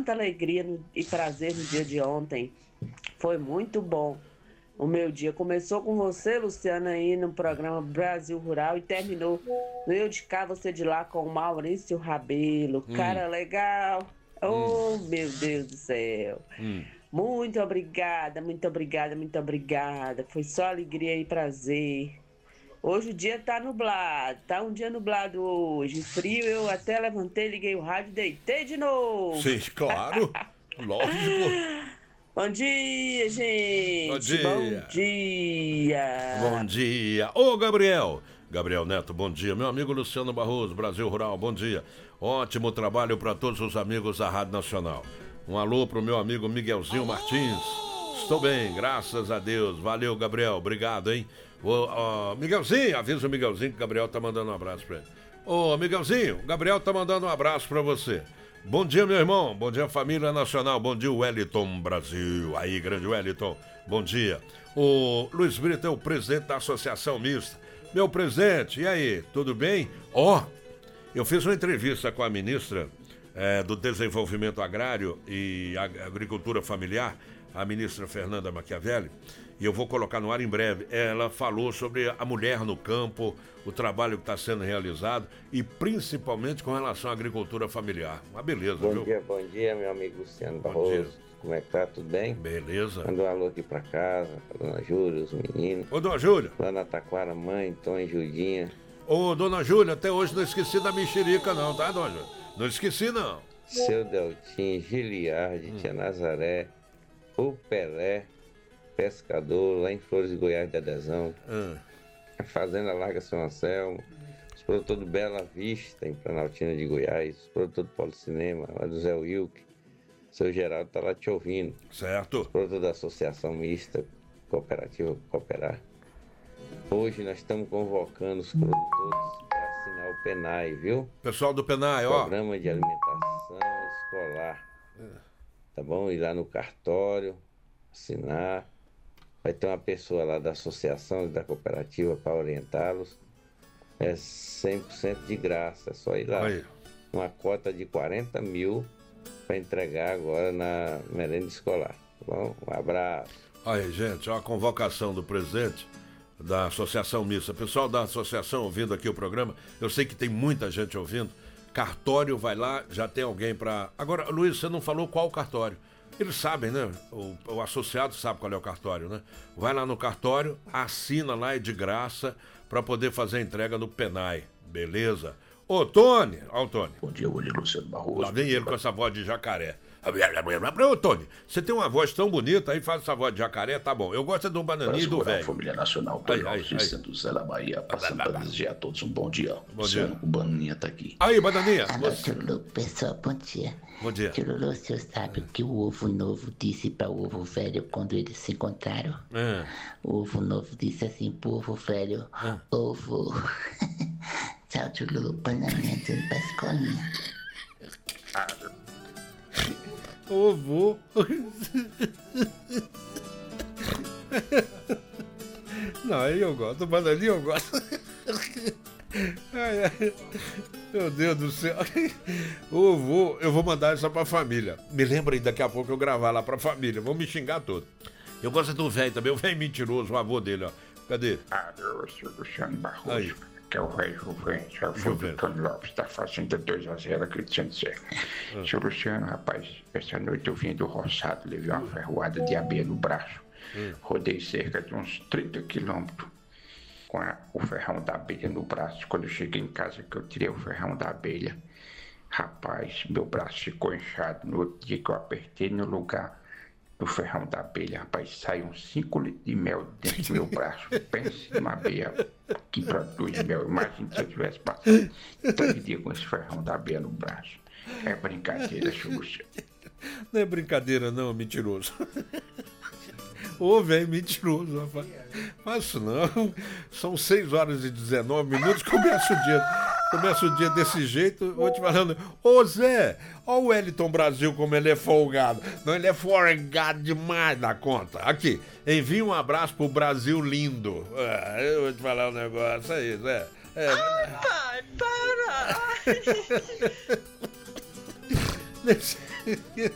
tanta alegria e prazer no dia de ontem. Foi muito bom. O meu dia começou com você, Luciana, aí no programa Brasil Rural e terminou no Eu de Cá, Você de Lá com o Maurício Rabelo. Cara legal. Oh, meu Deus do céu. Muito obrigada, muito obrigada, muito obrigada. Foi só alegria e prazer. Hoje o dia tá nublado, tá um dia nublado hoje. Frio, eu até levantei, liguei o rádio e deitei de novo. Sim, claro. Lógico. Bom dia, gente. Bom dia. Bom dia. Bom dia. Ô, Gabriel. Gabriel Neto, bom dia. Meu amigo Luciano Barroso, Brasil Rural, bom dia. Ótimo trabalho para todos os amigos da Rádio Nacional. Um alô pro meu amigo Miguelzinho Martins. Estou bem, graças a Deus. Valeu, Gabriel. Obrigado, hein? Miguelzinho, avisa o Miguelzinho que o Gabriel tá mandando um abraço pra ele. Ô, Miguelzinho, o Gabriel tá mandando um abraço pra você. Bom dia, meu irmão. Bom dia, família nacional. Bom dia, Wellington Brasil. Aí, grande Wellington. Bom dia. O Luiz Brito é o presidente da Associação Mista. Meu presidente, e aí, tudo bem? Eu fiz uma entrevista com a ministra do Desenvolvimento Agrário e Agricultura Familiar, a ministra Fernanda Machiavelli, e eu vou colocar no ar em breve. Ela falou sobre a mulher no campo, o trabalho que está sendo realizado e principalmente com relação à agricultura familiar. Uma beleza, viu? Bom dia, meu amigo Luciano Barroso. Como é que tá? Tudo bem? Beleza. Manda um alô aqui pra casa, pra Dona Júlia, os meninos. Ô, Dona Júlia. Lá na Taquara, mãe, Tom e Judinha. Ô, Dona Júlia, até hoje não esqueci da mexerica não, tá, Dona Júlia? Não esqueci, não. Seu Deltim, Giliardi, Tia Nazaré, o Pelé, pescador, lá em Flores de Goiás de Adesão. A Fazenda Larga São Anselmo, os produtores do Bela Vista, em Planaltina de Goiás, os produtores do Policinema, lá do Zé Wilke. Seu Geraldo tá lá te ouvindo. Certo. Os produtores da Associação Mista Cooperativa Cooperar. Hoje nós estamos convocando os produtores para assinar o PENAI, viu? Pessoal do PENAI, ó. Programa de Alimentação Escolar. Tá bom? Ir lá no cartório, assinar. Vai ter uma pessoa lá da associação e da cooperativa para orientá-los. É 100% de graça, é só ir lá. Aí. Uma cota de 40 mil para entregar agora na merenda escolar. Tá bom? Um abraço. Aí, gente, ó, a convocação do presidente da Associação Mista. Pessoal da associação ouvindo aqui o programa, eu sei que tem muita gente ouvindo. Cartório, vai lá, já tem alguém para... Agora, Luiz, você não falou qual o cartório. Eles sabem, né? O associado sabe qual é o cartório, né? Vai lá no cartório, assina lá, é de graça, para poder fazer a entrega no PENAI. Beleza? Ô, Tony! Ó, o Tony. Bom dia, Luciano Barroso. Lá vem ele com essa voz de jacaré. Ô, Tony, você tem uma voz tão bonita, aí faz essa voz de jacaré, tá bom. Eu gosto do bananinho e do velho. Família Nacional, do Zé da Bahia, passando para desejar a todos um bom dia. Bom dia. O Bananinha tá aqui. Aí, Bananinha. Alô, tio Lulu, pessoal, bom dia. Bom dia. Tio Lulu, o senhor sabe o que o ovo novo disse para o ovo velho quando eles se encontraram? O ovo novo disse assim pro ovo velho, ovo... Tchau, tio Lulu, Bananinha, tudo pra escolinha. Ovo. Não, aí eu gosto. O bananinho eu gosto. Ai. Meu Deus do céu. Ovo, eu vou mandar essa pra família. Me lembra aí, daqui a pouco eu gravar lá pra família. Vão me xingar todo. Eu gosto do velho também, o velho mentiroso, o avô dele, ó. Cadê? Eu sou Luciano Barroso. Aí. Que é o velho Juventus, é o filho do Antônio Lopes, da Fazenda 2-0 aqui de Centro Serra. Seu Luciano, rapaz, essa noite eu vim do roçado, levei uma ferroada de abelha no braço. Rodei cerca de uns 30 quilômetros com o ferrão da abelha no braço. Quando eu cheguei em casa que eu tirei o ferrão da abelha, rapaz, meu braço ficou inchado. No outro dia que eu apertei no lugar do ferrão da abelha, rapaz, saiu uns 5 litros de mel dentro do meu braço. Pense numa abelha que produz mel. Imagina se eu tivesse passado 3 dias com esse ferrão da abelha no braço. É brincadeira, Xuxa. Não é brincadeira não, mentiroso. Ô, velho, mentiroso, rapaz. Faço não. São 6h19, começa o dia desse jeito. Vou te falando, ô Zé, ó o Wellington Brasil como ele é folgado. Não, ele é folgado demais da conta. Aqui, envia um abraço pro Brasil lindo. Eu vou te falar um negócio aí, Zé. Pai, para!